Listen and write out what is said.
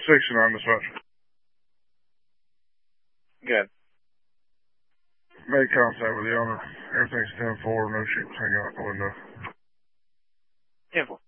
69 dispatch. Good. Made contact with the owner. Everything's 10-4, no shit was hanging out the window. 10-4.